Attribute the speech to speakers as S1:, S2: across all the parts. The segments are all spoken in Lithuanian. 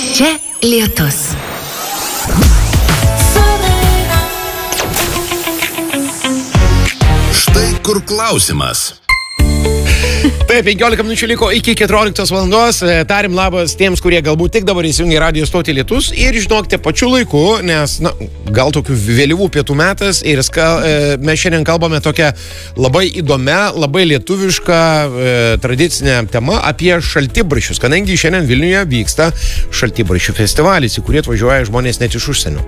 S1: Čia lietus.
S2: Štai kur klausimas.
S3: Taip, 15 minučių liko iki 14 valandos. Tarim labas tiems, kurie galbūt tik dabar įsijungia radijo stotį Lietus. Ir žinokite, pačiu laiku, nes, gal tokių vėlyvų pietų metas. Ir mes šiandien kalbame tokią labai įdomią, labai lietuvišką tradicinę temą apie šaltibarščius. Kadangi šiandien Vilniuje vyksta šaltibarščių festivalis, į kurį atvažiuoja žmonės net iš užsienio.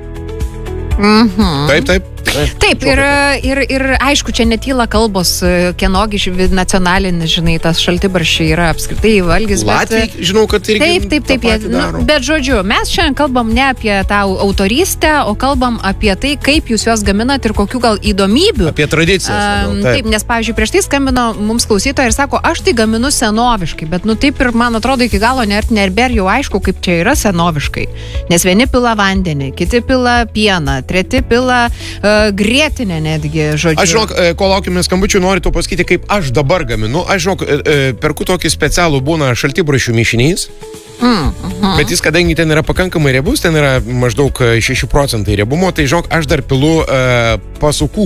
S3: Taip,
S4: ir aišku, čia netyla kalbos, kienogi nacionalinis, žinai, tas šaltibarščiai yra apskritai valgis.
S3: Latvijai, žinau, kad irgi
S4: Taip, bet žodžiu, mes šiandien kalbam ne apie tą autorystę, o kalbam apie tai, kaip jūs juos gaminat ir kokių gal įdomybių.
S3: Apie tradicijas.
S4: Taip, nes, pavyzdžiui, prieš tai skambino mums klausytoja ir sako, aš tai gaminu senoviškai, bet, taip ir, man atrodo, iki galo nebėr jau aišku, kaip čia yra senoviškai. Nes vieni pila vandenį, kiti pila pieną, treti pila grietinę netgi, žodžiu.
S3: Aš žinok, ko laukime skambučių, noriu to pasakyti, kaip aš dabar gaminu. Aš žinok, perku tokį specialų būna šaltibarščių mišinys. Bet jis, kadangi ten yra pakankamai riebus, ten yra maždaug 6% riebumo, tai žinok, aš dar pilu pasukų.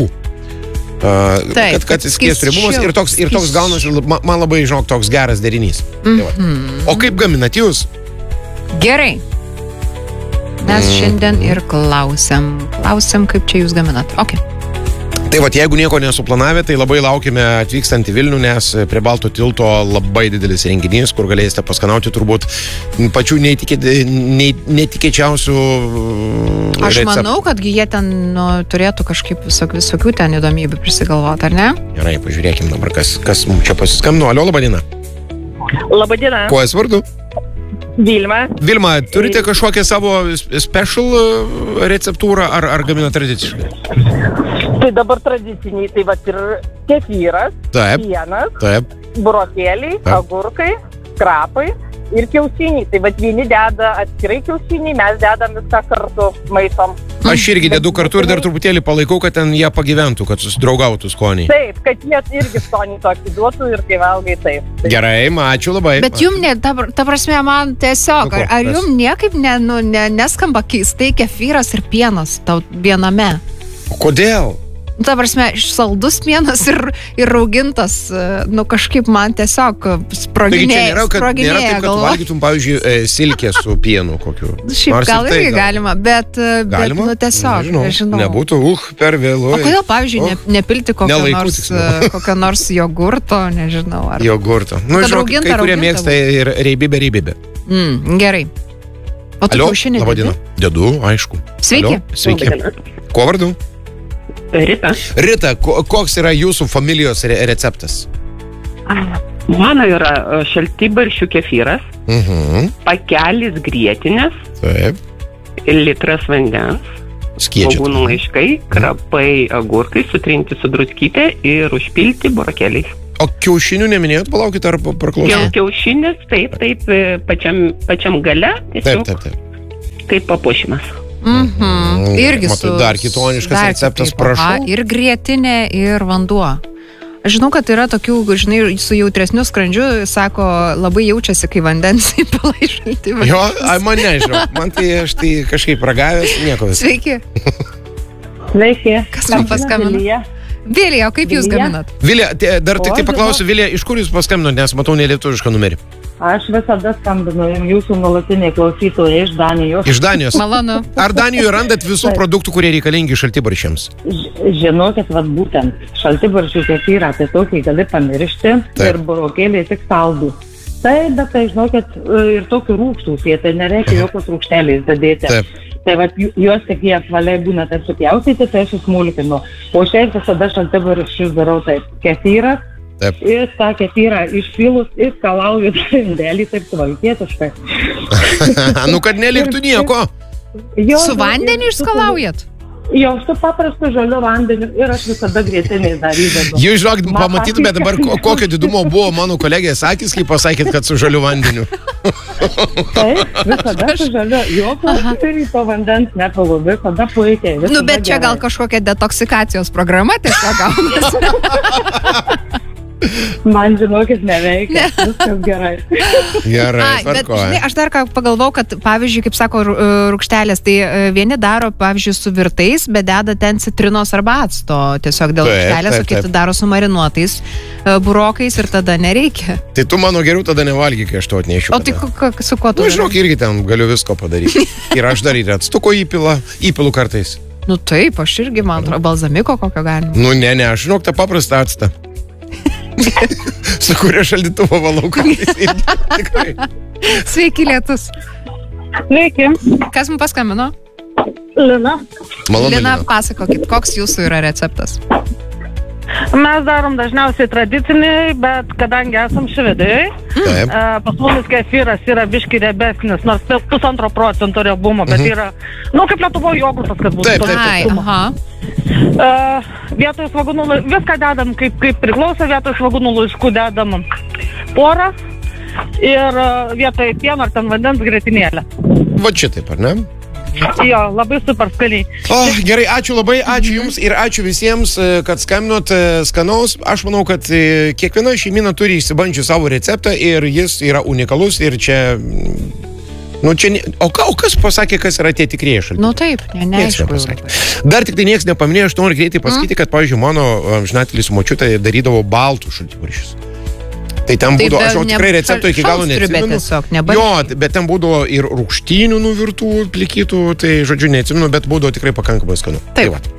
S3: Kad skėstų riebumas ir toks gaunasi, man labai, žinok, toks geras derinys. O kaip gaminat jūs?
S4: Gerai. Mes šiandien ir klausiam, kaip čia jūs gaminat. Okay.
S3: Tai vat, jeigu nieko nesuplanavę, tai labai laukime atvykstant į Vilnių, nes prie Balto tilto labai didelis renginys, kur galėsite paskanauti turbūt pačių netikėčiausių receptų.
S4: Aš manau, kad jie ten turėtų kažkaip visokių ten įdomybių prisigalvoti, ar ne?
S3: Gerai, pažiūrėkim dabar, kas mums čia pasiskambino. Alio, labadiena.
S5: Labadiena.
S3: Kuo esi vardu?
S5: Vilma,
S3: turite kažkokią savo special receptūrą ar gamina tradiciškai?
S5: Tai dabar tradiciniai, tai vat ir kefyras, pienas, burokėliai, agurkai, krapai ir kiaušiniai. Tai vat vieni deda atskirai kiaušiniai, mes dedam viską kartu maitom.
S3: Aš irgi dedu kartu ir dar truputėlį palaikau, kad ten jie pagyventų, kad susidraugautų skoniai.
S5: Taip, kad jie irgi skonį tokį duotų ir kai valgai taip.
S3: Gerai, ačiū labai.
S4: Bet jum, ta prasme, man tiesiog, ar jum niekaip neskamba keistai kefyras ir pienas tau viename?
S3: Kodėl?
S4: Ta prasme, saldus pienas ir raugintas, kažkaip man tiesiog sproginėja.
S3: Taigi čia nėra taip, kad valgytum, pavyzdžiui, silkę su pienu kokiu.
S4: Šiaip gal irgi galima, bet tiesiog, nežinau.
S3: Nebūtų, per vėlu.
S4: O kodėl, pavyzdžiui, nepilti kokio nors jogurto, nežinau.
S3: Jogurto. Žinok, kai kurie mėgsta ir reibibė.
S4: Gerai. O tu kiaušinį dedi?
S3: Labadiena. Dedu, aišku.
S4: Sveiki.
S3: Sveiki. Kuo vardu? Rita, koks yra jūsų familijos receptas?
S6: Mano yra šaltibarščių kefyras, pakelis grietinės, litras vandens, svogūnų laiškai, krapai, agurkai, sutrinti su druskyte ir užpilti burokėliais.
S3: O kiaušinių neminėjot, palaukit, ar praklausau?
S6: Kiaušinis, taip, pačiam gale, tiesiog kaip papuošimas.
S4: Irgi
S3: su... Dar kitoniškas receptas, prašau.
S4: Ir grietinė, ir vanduo. Aš žinau, kad yra tokių, žinai, su jautresniu skrandžiu, sako, labai jaučiasi, kai vandens įpila iš šaltibarščių.
S3: Jo, man nežinau. Man tai aš tai kažkaip ragavęs, nieko vis.
S4: Sveiki.
S5: Sveiki.
S4: Kas man paskambino? Vilija, o kaip jūs gaminat?
S3: Vilija, dar tik tai paklausiu, Vilija, iš kur jūs paskambinot, nes matau nelietuvišką numerį.
S5: Aš visada skambinu jūsų nuolatiniai klausytojai iš Danijos.
S3: Iš Danijos?
S4: Malonu.
S3: Ar Danijoje randat visų produktų, kurie reikalingi šaltibarščiams?
S5: Žinokit, vat būtent šaltibarščių kefyrą, tai tokį gali pamiršti ir burokėliai tik saldų. Bet tai, žinokit, ir tokių rūgštus, tai nereikia jokios rūgštelės dadėti. Tai vat juos tik jie apvaliai būna taip supjaustyti, tai aš susmulkinu. O šiaip visada šaltibarščius darau taip. Kefyras. Ir tą kefyrą išpilus ir skalauju indelį taip suvalkietiškai.
S3: Kad neliktų nieko.
S4: Su vandeniu išskalaujat?
S5: Jo, su paprastu žaliu vandeniu ir aš visada grietinės dar įdedu.
S3: Jūs, žinokit, pamatytumėte dabar, kokio didumo buvo mano kolegės akis, kai pasakėt, kad su žaliu vandeniu.
S5: Taip, visada su žaliu. Jokio to vandens nepilu, visada puikiai.
S4: Bet čia gal kažkokia detoksikacijos programa tiesiog gaunasi.
S5: Man, žinokit, neveikia. Viskas gerai.
S3: Gerai,
S4: Bet, žinai, aš dar ką pagalvau, kad, pavyzdžiui, kaip sako rūgštelės, tai vieni daro, pavyzdžiui, su virtais, bet deda ten citrinos arba acto, tiesiog dėl rūgštelės, o kiti daro su marinuotais burokais ir tada nereikia.
S3: Tai tu mano geriau tada nevalgy, kai aš to atnešiu.
S4: O tai su kuo tu?
S3: Nu, žinok, irgi ten galiu visko padaryti. Ir aš dar ir atstuko įpilu kartais.
S4: Nu taip, aš irgi, man atrodo, balzamiko kokio galima.
S3: Nu, ne, aš žinok, tą paprastą actą. Su kuria šaldytuvo valau kartais. Tikrai.
S4: Sveiki, Lietus.
S5: Sveiki.
S4: Kas mums paskambino?
S5: Lina.
S3: Malonu,
S4: Lina, pasakokit, koks jūsų yra receptas?
S5: Mes darom dažniausiai tradicinį, bet kadangi esam švedai, pas mumis kefyras yra biški riebesnis, nors 1,5% riebumo, bet yra, kaip Lietuvoje jogurtas, kad būtų. Vietoj svagūnų, viską dedam, kaip priklauso, vietoj svagūnų laiškų dedam porą ir vietoj pieno ar ten vandens grietinėlę.
S3: Va šitaip, ar ne?
S5: Jo, labai super skaniai.
S3: Gerai, ačiū labai, ačiū Jums ir ačiū visiems, kad skambinot skanaus. Aš manau, kad kiekviena šeimina turi išsibandžių savo receptą ir jis yra unikalus ir čia... O kas pasakė, kas yra tie tikrieji šaltiniai?
S4: Nu taip, neaišku.
S3: Dar tik tai niekas nepaminėjo, aš noriu greitai pasakyti, kad, pavyzdžiui, mano žinatelis močiutė darydavo baltų šaltibarščius. Tai ten būdavo, aš jau tikrai recepto iki galo neatsimenu. Jo, bet ten būdavo ir rūgštynių nuvirtų, plikytų, tai žodžiu neatsimenu, bet būdavo tikrai pakankamai skanu.
S4: Taip.